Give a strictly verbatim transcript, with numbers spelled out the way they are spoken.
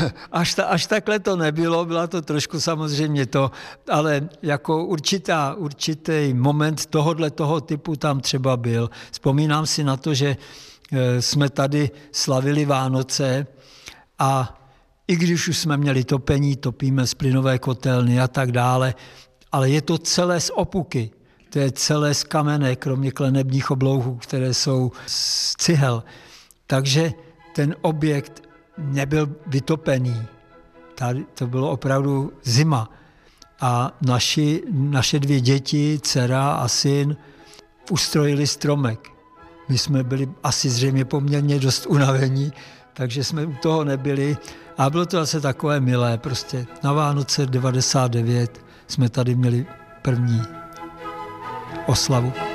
až, ta, až takhle to nebylo, byla to trošku samozřejmě to, ale jako určitá, určitý moment tohodle toho typu tam třeba byl. Vzpomínám si na to, že jsme tady slavili Vánoce a i když už jsme měli topení, topíme z plynové kotelny a tak dále, ale je to celé z opuky, to je celé z kamene, kromě klenebních oblouhů, které jsou z cihel. Takže ten objekt nebyl vytopený. Tady to bylo opravdu zima. A naši, naše dvě děti, dcera a syn, ustrojili stromek. My jsme byli asi zřejmě poměrně dost unavení, takže jsme u toho nebyli. A bylo to zase takové milé. Prostě na Vánoce devadesát devět jsme tady měli první oslavu.